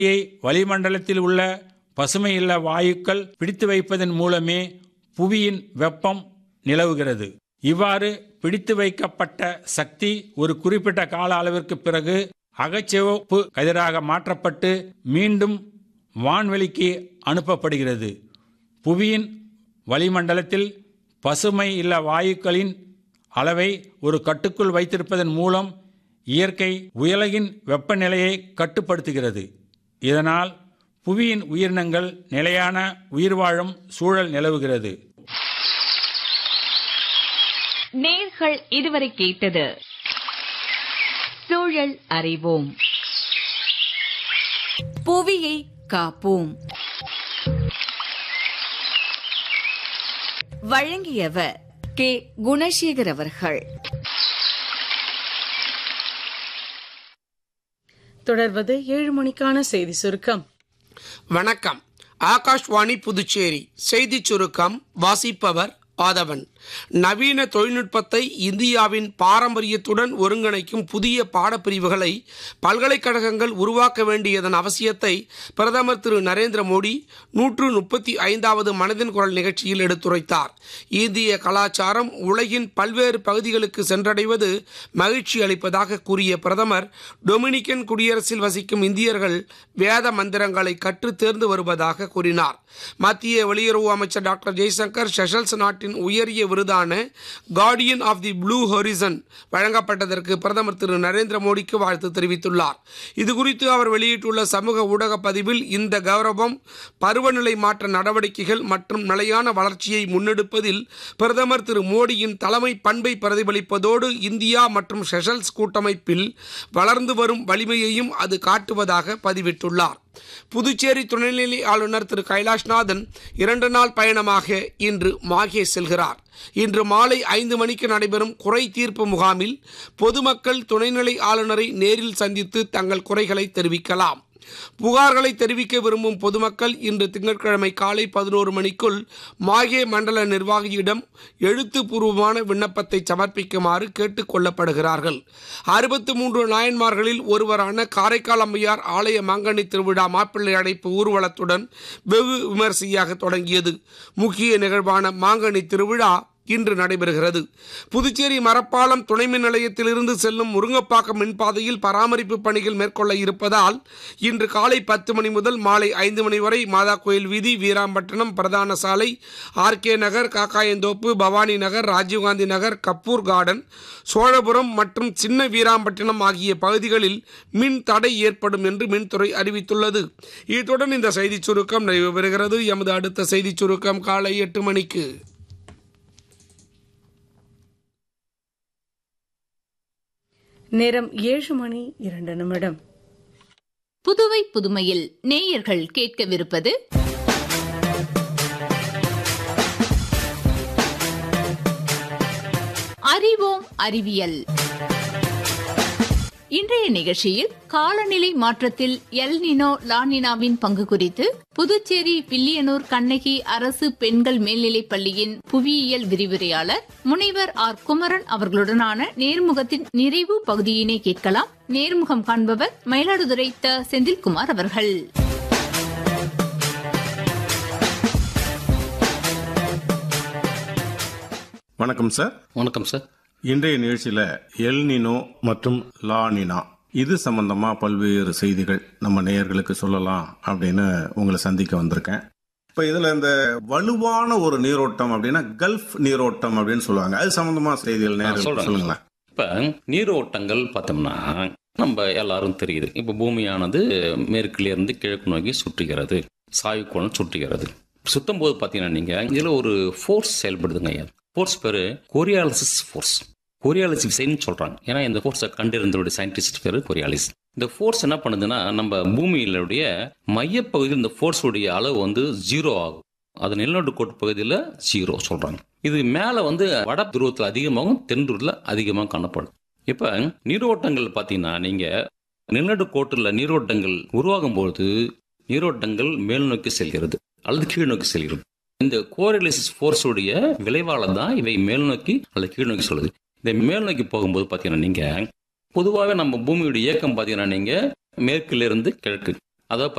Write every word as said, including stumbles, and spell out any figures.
வளிமண்டலத்தில் உள்ள பசுமையில்ல வாயுக்கள் பிடித்து வைப்பதன் மூலமே புவியின் வெப்பம் நிலவுகிறது. இவ்வாறு பிடித்து வைக்கப்பட்ட சக்தி ஒரு குறிப்பிட்ட கால அளவிற்கு பிறகு அகச்சிவப்பு கதிராக மாற்றப்பட்டு மீண்டும் வான்வெளிக்கு அனுப்பப்படுகிறது. புவியின் வளிமண்டலத்தில் பசுமை இல்ல வாயுக்களின் அளவை ஒரு கட்டுக்குள் வைத்திருப்பதன் மூலம் இயற்கை உலகின் வெப்பநிலையை கட்டுப்படுத்துகிறது. இதனால் புவியின் உயிரினங்கள் நிலையான உயிர் வாழும் சூழல் நிலவுகிறது. நேர்கள் இதுவரை கேட்டது சூழல் அறிவோம். புவியை காப்போம். வழங்கியவர் கே குணசேகர் அவர்கள். தொடர்வது ஏழு மணிக்கான செய்தி சுருக்கம். வணக்கம். ஆகாஷ்வாணி புதுச்சேரி செய்தி சுருக்கம் வாசிப்பவர் ஆதவன். நவீன தொழில்நுட்பத்தை இந்தியாவின் பாரம்பரியத்துடன் ஒருங்கிணைக்கும் புதிய பாடப்பிரிவுகளை பல்கலைக்கழகங்கள் உருவாக்க வேண்டியதன் அவசியத்தை பிரதமர் திரு நரேந்திர மோடி நூற்று முப்பத்தி ஐந்தாவது மனதின் குரல் நிகழ்ச்சியில் எடுத்துரைத்தார். இந்திய கலாச்சாரம் உலகின் பல்வேறு பகுதிகளுக்கு சென்றடைவது மகிழ்ச்சி அளிப்பதாக கூறிய பிரதமர், டொமினிக்கன் குடியரசில் வசிக்கும் இந்தியர்கள் வேத மந்திரங்களை கற்று தேர்ந்து வருவதாக கூறினார். மத்திய வெளியுறவு அமைச்சர் டாக்டர் ஜெய்சங்கர் செஷல்ஸ் நாட்டின் உயரிய விருதான கார்டியன் ஆஃப் தி ப்ளூ ஹொரிசன் வழங்கப்பட்டதற்கு பிரதமர் திரு நரேந்திர மோடிக்கு வாழ்த்து தெரிவித்துள்ளார். இதுகுறித்து அவர் வெளியிட்டுள்ள சமூக ஊடக பதிவில், இந்த கௌரவம் பருவநிலை மாற்ற நடவடிக்கைகள் மற்றும் நிலையான வளர்ச்சியை முன்னெடுப்பதில் பிரதமர் திரு மோடியின் தலைமை பண்பை பிரதிபலிப்பதோடு இந்தியா மற்றும் செஷல்ஸ் கூட்டமைப்பில் வளர்ந்து வரும் வலிமையையும் அது காட்டுவதாக பதிவிட்டுள்ளார். புதுச்சேரி துணைநிலை ஆளுநர் திரு கைலாஷ்நாதன் இரண்டு நாள் பயணமாக இன்று மாஹே செல்கிறார். இன்று மாலை ஐந்து மணிக்கு நடைபெறும் குறை தீர்ப்பு முகாமில் பொதுமக்கள் துணைநிலை ஆளுநரை நேரில் சந்தித்து தங்கள் குறைகளை தெரிவிக்கலாம். புகார்களை தெரிவிக்க விரும்பும் பொதுமக்கள் இன்று திங்கட்கிழமை காலை பதினோரு மணிக்குள் மாஹே மண்டல நிர்வாகியிடம் எழுத்துப்பூர்வமான விண்ணப்பத்தை சமர்ப்பிக்குமாறு கேட்டுக் கொள்ளப்படுகிறார்கள். அறுபத்தி மூன்று நாயன்மார்களில் ஒருவரான காரைக்கால் அம்மையார் ஆலய மாங்கனி திருவிழா மாப்பிள்ளை அடைப்பு ஊர்வலத்துடன் வெகு விமரிசையாக தொடங்கியது. முக்கிய நிகழ்வான மாங்கனி திருவிழா இன்று நடைபெறுகிறது. புதுச்சேரி மரப்பாலம் துணை மின் நிலையத்திலிருந்து செல்லும் முருங்கப்பாக்கம் மின்பாதையில் பராமரிப்பு பணிகள் மேற்கொள்ள இருப்பதால் இன்று காலை பத்து மணி முதல் மாலை ஐந்து மணி வரை மாதா கோயில் வீதி, வீராம்பட்டினம் பிரதான சாலை, ஆர்கே நகர், காக்காயந்தோப்பு, பவானி நகர், ராஜீவ்காந்தி நகர், கப்பூர் கார்டன், சோழபுரம் மற்றும் சின்ன வீராம்பட்டினம் ஆகிய பகுதிகளில் மின் தடை ஏற்படும் என்று மின்துறை அறிவித்துள்ளது. இத்துடன் இந்த செய்தி சுருக்கம் நிறைவு பெறுகிறது. எமது அடுத்த செய்தி சுருக்கம் காலை எட்டு மணிக்கு. நேரம் ஏழு மணி இரண்டு நிமிடம். புதுவை புதுமையில் நேயர்கள் கேட்கவிருப்பது அறிவோம் அறிவியல். இன்றைய நிகழ்ச்சியில் காலநிலை மாற்றத்தில் எல் நினோ லானினாவின் பங்கு குறித்து புதுச்சேரி வில்லியனூர் கண்ணகி அரசு பெண்கள் மேல்நிலைப் பள்ளியின் புவியியல் விரிவுரையாளர் முனைவர் ஆர் குமரன் அவர்களுடனான நேர்முகத்தின் நிறைவு பகுதியினை கேட்கலாம். நேர்முகம் காண்பவர் மயிலாடுதுறை த செந்தில்குமார் அவர்கள். வணக்கம் சார். வணக்கம் சார். இன்றைய நிகழ்ச்சியில் எல் நினோ மற்றும் லா நினா இது சம்பந்தமா பல்வேறு செய்திகள் நம்ம நேயர்களுக்கு சொல்லலாம் அப்படின்னு உங்களை சந்திக்க வந்திருக்கேன். இப்ப இதுல இந்த வலுவான ஒரு நீரோட்டம் அப்படின்னா கல்ஃப் நீரோட்டம் அப்படின்னு சொல்லுவாங்க. அது சம்பந்தமா செய்திகள் நேயர்களுக்கு சொல்லுங்களேன். இப்ப நீரோட்டங்கள் பார்த்தோம்னா நம்ம எல்லாரும் தெரியுது. இப்ப பூமியானது மேற்கில இருந்து கிழக்கு நோக்கி சுற்றுகிறது, சாய்வுக்கோணம் சுற்றுகிறது. சுத்தும் போது பாத்தீங்கன்னா நீங்க இதுல ஒரு ஃபோர்ஸ் செயல்படுதுங்க. ஃபோர்ஸ் பேரு கோரியாலிசிஸ் ஃபோர்ஸ். கோரியாலிஸ் விசைன்னு சொல்றாங்க. ஏன்னா இந்த ஃபோர்ஸை கண்டிருந்தோடைய சயின்டிஸ்ட் பேரு கோரியாலிஸ். இந்த ஃபோர்ஸ் என்ன பண்ணுதுன்னா நம்ம பூமியிலுடைய மையப்பகுதியில் இந்த ஃபோர்ஸுடைய அளவு வந்து ஜீரோ ஆகும். அது நிலநடு கோட்டு பகுதியில் ஜீரோ சொல்றாங்க. இது மேல வந்து வட துருவத்தில் அதிகமாகவும் தென் துருவத்தில் அதிகமாக காணப்படும். இப்ப நீரோட்டங்கள் பாத்தீங்கன்னா நீங்க நிலநடு கோட்டுல நீரோட்டங்கள் உருவாகும் போது நீரோட்டங்கள் மேல் நோக்கி செல்கிறது அல்லது கீழ் நோக்கி செல்கிறது. இந்த கோரியாலிசிஸ் ஃபோர்ஸ் உடைய விளைவால தான் இவை மேல் நோக்கி அல்லது கீழ் நோக்கி சொல்லுது. இந்த மேல் நோக்கி போகும்போது பாத்தீங்கன்னா நீங்க பொதுவாகவே நம்ம பூமியுடைய இயக்கம் பாத்தீங்கன்னா நீங்க மேற்குல இருந்து கிழக்கு அதாவது